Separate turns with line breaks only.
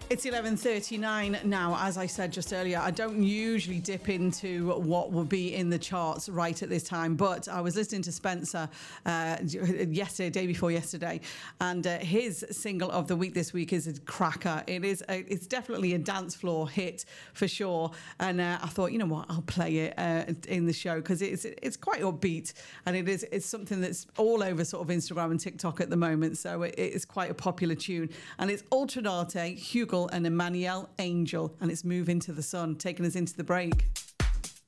It's 11:39 now. As I said just earlier, I don't usually dip into what will be in the charts right at this time, but I was listening to Spencer yesterday, day before yesterday, and his single of the week this week is a cracker. It's definitely a dance floor hit for sure, and I thought, you know what, I'll play it in the show because it's quite upbeat, and it's something that's all over sort of Instagram and TikTok at the moment, so it is quite a popular tune, and it's Ultranate, Hugo and Emmanuel Angel, and it's Move Into the Sun, taking us into the break.